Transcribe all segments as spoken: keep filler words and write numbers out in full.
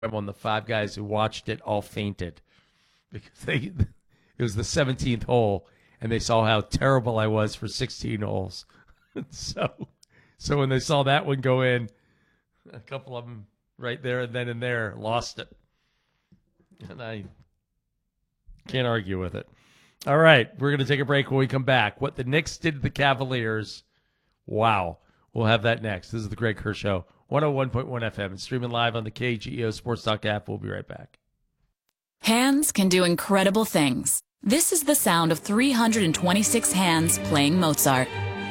on the five guys who watched it all fainted because they it was the seventeenth hole and they saw how terrible I was for sixteen holes. so so when they saw that one go in, a couple of them right there and then and there lost it. And I can't argue with it. All right, we're going to take a break. When we come back, what the Knicks did to the Cavaliers, wow. We'll have that next. This is the Greg Kerr Show, one oh one point one F M, and streaming live on the K G E O Sports Talk app. We'll be right back. Hands can do incredible things. This is the sound of three hundred twenty-six hands playing Mozart.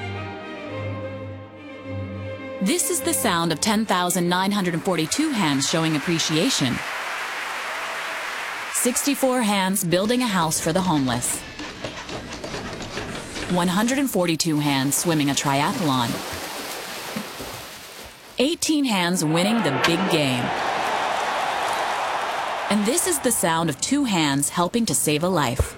This is the sound of ten thousand nine hundred forty-two hands showing appreciation. sixty-four hands building a house for the homeless. one hundred forty-two hands swimming a triathlon. eighteen hands winning the big game. And this is the sound of two hands helping to save a life.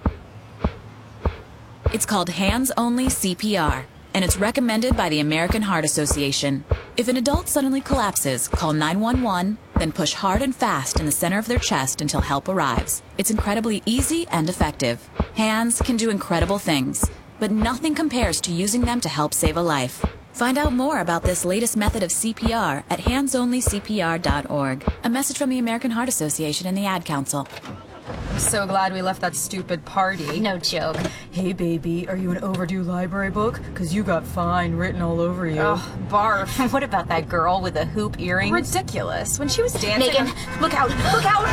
It's called Hands-Only C P R, and it's recommended by the American Heart Association. If an adult suddenly collapses, call nine one one, then push hard and fast in the center of their chest until help arrives. It's incredibly easy and effective. Hands can do incredible things, but nothing compares to using them to help save a life. Find out more about this latest method of C P R at hands only C P R dot org. A message from the American Heart Association and the Ad Council. I'm so glad we left that stupid party. No joke. Hey, baby, are you an overdue library book? Because you got fine written all over you. Oh, barf. What about that girl with the hoop earrings? Ridiculous. When she was dancing... Megan, on... look out! Look out!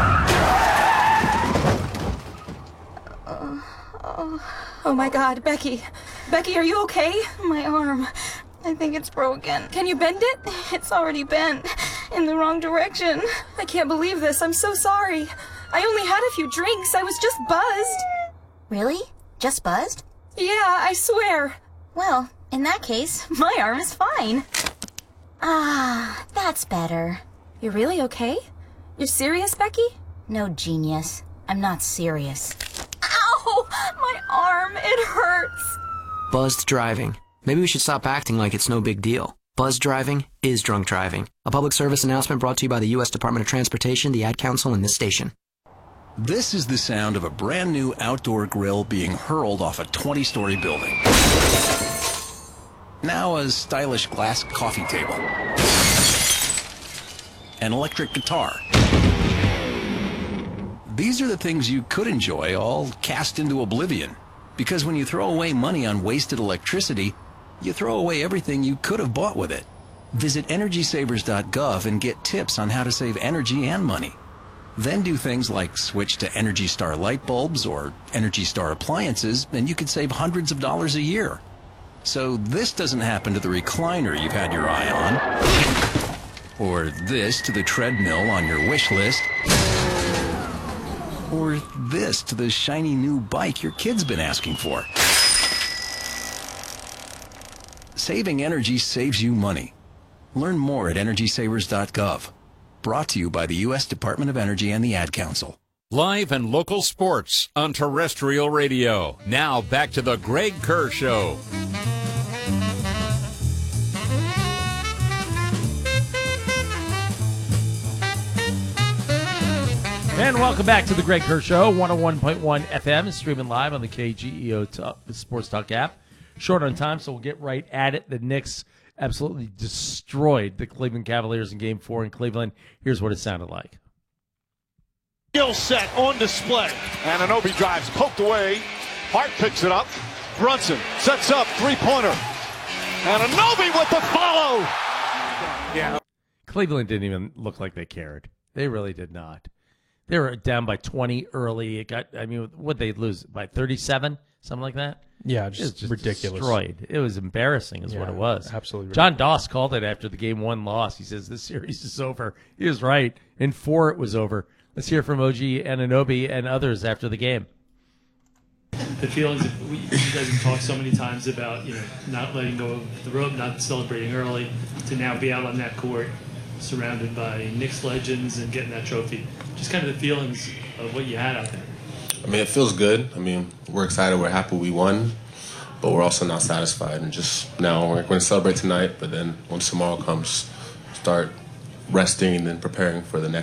Uh, oh. oh, my God. Becky. Becky, are you okay? My arm. I think it's broken. Can you bend it? It's already bent. In the wrong direction. I can't believe this. I'm so sorry. I only had a few drinks. I was just buzzed. Really? Just buzzed? Yeah, I swear. Well, in that case, my arm is fine. Ah, that's better. You're really okay? You're serious, Becky? No, genius. I'm not serious. Ow! My arm, it hurts. Buzzed driving. Maybe we should stop acting like it's no big deal. Buzzed driving is drunk driving. A public service announcement brought to you by the U S Department of Transportation, the Ad Council, and this station. This is the sound of a brand new outdoor grill being hurled off a twenty-story building. Now a stylish glass coffee table. An electric guitar. These are the things you could enjoy, all cast into oblivion. Because when you throw away money on wasted electricity, you throw away everything you could have bought with it. Visit energy savers dot gov and get tips on how to save energy and money. Then do things like switch to Energy Star light bulbs or Energy Star appliances, and you could save hundreds of dollars a year. So this doesn't happen to the recliner you've had your eye on, or this to the treadmill on your wish list, or this to the shiny new bike your kid's been asking for. Saving energy saves you money. Learn more at energy savers dot gov. Brought to you by the U S Department of Energy and the Ad Council. Live and local sports on terrestrial radio. Now back to the Greg Kerr Show. And welcome back to the Greg Kerr Show, one oh one point one F M, streaming live on the K G E O Talk, Sports Talk app. Short on time, so we'll get right at it. The Knicks absolutely destroyed the Cleveland Cavaliers in Game four in Cleveland. Here's what it sounded like. Skill set on display. Anunoby drives, poked away. Hart picks it up. Brunson sets up, three-pointer. Anunoby with the follow. Yeah. Cleveland didn't even look like they cared. They really did not. They were down by twenty early. It got, I mean, what'd they lose? By thirty-seven? Something like that? Yeah, just, it was just ridiculous. Destroyed. It was embarrassing is yeah, what it was. Absolutely ridiculous. John Doss called it after the game one loss. He says, this series is over. He was right. In four, it was over. Let's hear from O G Anunoby and others after the game. The feelings that we, you guys have talked so many times about, you know, not letting go of the rope, not celebrating early, to now be out on that court, surrounded by Knicks legends and getting that trophy. Just kind of the feelings of what you had out there. I mean, it feels good. I mean, we're excited. We're happy we won, but we're also not satisfied. And just now we're going to celebrate tonight, but then once tomorrow comes, start resting and then preparing for the next